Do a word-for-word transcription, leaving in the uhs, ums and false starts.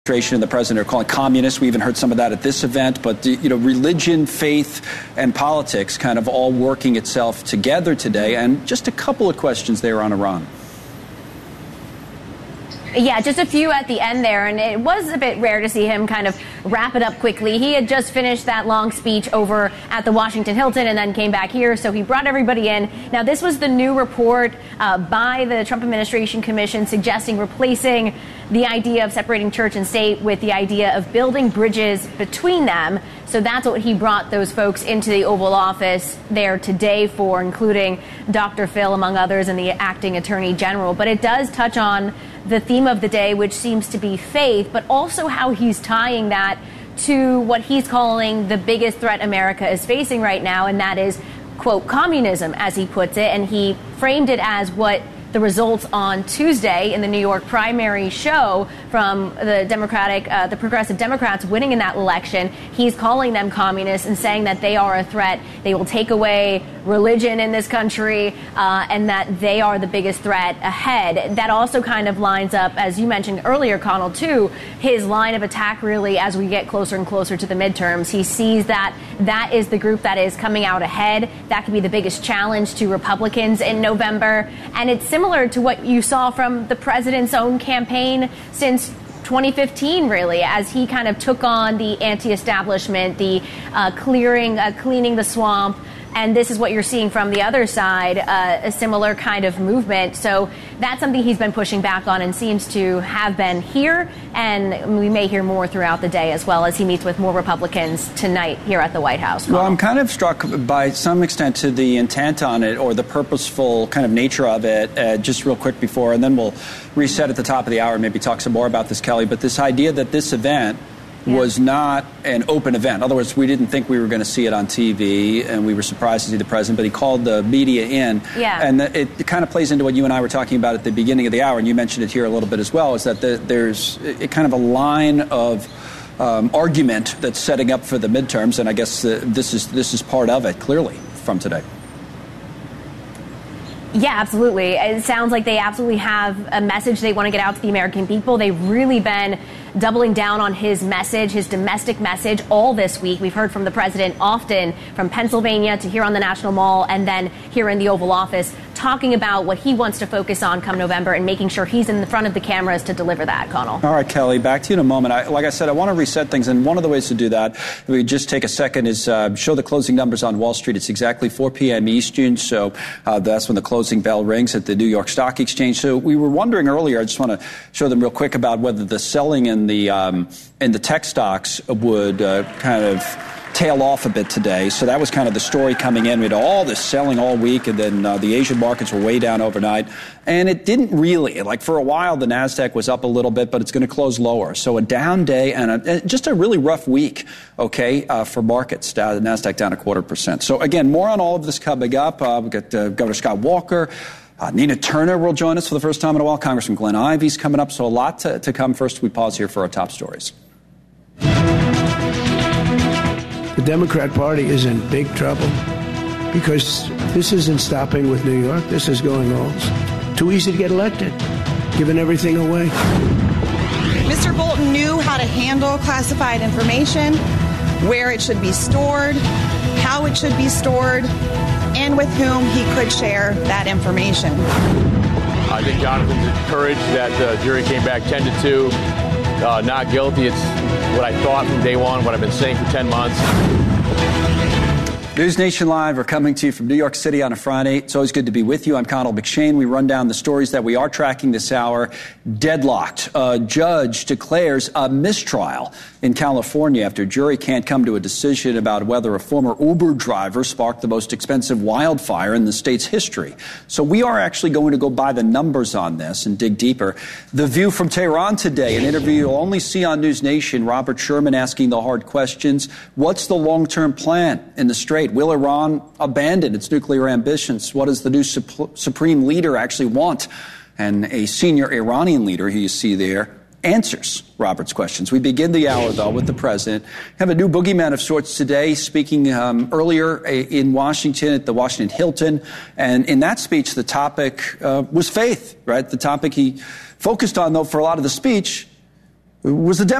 And the president are calling communists. We even heard some of that at this event. But, you know, religion, faith, and politics kind of all working itself together today. And just a couple of questions there on Iran. Yeah, just a few at the end there, and it was a bit rare to see him kind of wrap it up quickly. He had just finished that long speech over at the Washington Hilton and then came back here, so he brought everybody in. Now, this was the new report uh, by the Trump Administration Commission suggesting replacing the idea of separating church and state with the idea of building bridges between them. So that's what he brought those folks into the Oval Office there today for, including Doctor Phil, among others, and the acting attorney general. But it does touch on the theme of the day, which seems to be faith, but also how he's tying that to what he's calling the biggest threat America is facing right now, and that is, quote, communism, as he puts it. And he framed it as what the results on Tuesday in the New York primary show from the Democratic, uh, the progressive Democrats winning in that election. He's calling them communists and saying that they are a threat. They will take away religion in this country, uh, and that they are the biggest threat ahead. That also kind of lines up, as you mentioned earlier, Connell, too, his line of attack really as we get closer and closer to the midterms. He sees that that is the group that is coming out ahead. That could be the biggest challenge to Republicans in November. And it's similar to what you saw from the president's own campaign since twenty fifteen, really, as he kind of took on the anti-establishment, the uh, clearing, uh, cleaning the swamp. And this is what you're seeing from the other side, uh, a similar kind of movement. So that's something he's been pushing back on and seems to have been here. And we may hear more throughout the day as well as he meets with more Republicans tonight here at the White House. Well, I'm kind of struck by some extent to the intent on it or the purposeful kind of nature of it. Uh, just real quick before, and then we'll reset at the top of the hour and maybe talk some more about this, Kelly. But this idea that this event Yeah. was not an open event. In other words, we didn't think we were going to see it on T V, and we were surprised to see the president, but he called the media in. Yeah. And it, it kind of plays into what you and I were talking about at the beginning of the hour, and you mentioned it here a little bit as well, is that the, there's a, kind of a line of um, argument that's setting up for the midterms, and I guess uh, this is this is part of it, clearly, from today. Yeah, absolutely. It sounds like they absolutely have a message they want to get out to the American people. They've really been doubling down on his message, his domestic message, all this week. We've heard from the president often, from Pennsylvania to here on the National Mall and then here in the Oval Office, talking about what he wants to focus on come November and making sure he's in the front of the cameras to deliver that, Connell. All right, Kelly, back to you in a moment. I, like I said, I want to reset things, and one of the ways to do that, if we just take a second, is uh, show the closing numbers on Wall Street. It's exactly four p.m. Eastern, so uh, that's when the closing bell rings at the New York Stock Exchange. So we were wondering earlier, I just want to show them real quick about whether the selling in the um, in the tech stocks would uh, kind of tail off a bit today. So that was kind of the story coming in. We had all this selling all week, and then uh, the Asian markets were way down overnight. And it didn't really. Like for a while, the NASDAQ was up a little bit, but it's going to close lower. So a down day and a, just a really rough week, okay, uh, for markets. Uh, the NASDAQ down a quarter percent. So again, more on all of this coming up. Uh, we've got uh, Governor Scott Walker. Uh, Nina Turner will join us for the first time in a while. Congressman Glenn Ivey's coming up. So a lot to, to come. First, we pause here for our top stories. The Democrat Party is in big trouble because this isn't stopping with New York. This is going on. Too easy to get elected, giving everything away. Mister Bolton knew how to handle classified information, where it should be stored, how it should be stored, and with whom he could share that information. I think Jonathan's encouraged that the jury came back ten to two, uh, not guilty. It's what I thought from day one, what I've been saying for ten months. News Nation Live, we're coming to you from New York City on a Friday. It's always good to be with you. I'm Connell McShane. We run down the stories that we are tracking this hour. Deadlocked. A judge declares a mistrial in California after a jury can't come to a decision about whether a former Uber driver sparked the most expensive wildfire in the state's history. So we are actually going to go by the numbers on this and dig deeper. The View from Tehran today, an interview you'll only see on News Nation. Robert Sherman asking the hard questions. What's the long-term plan in the Strait? Will Iran abandon its nuclear ambitions? What does the new sup- supreme leader actually want? And a senior Iranian leader who you see there answers Robert's questions. We begin the hour, though, with the president. Have a new boogeyman of sorts today, speaking um, earlier in Washington at the Washington Hilton. And in that speech, the topic uh, was faith, right? The topic he focused on, though, for a lot of the speech was the